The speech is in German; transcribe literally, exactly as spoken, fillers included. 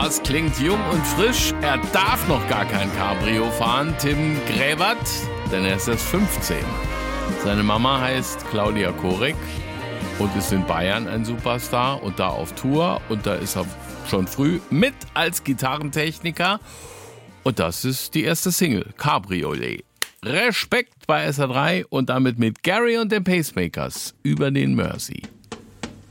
Das klingt jung und frisch. Er darf noch gar kein Cabrio fahren, Tim Gräbert, denn er ist erst fünfzehn. Seine Mama heißt Claudia Korek und ist in Bayern ein Superstar und da auf Tour. Und da ist er schon früh mit als Gitarrentechniker. Und das ist die erste Single, Cabriolet. Respekt bei S R drei und damit mit Gary und den Pacemakers über den Mersey.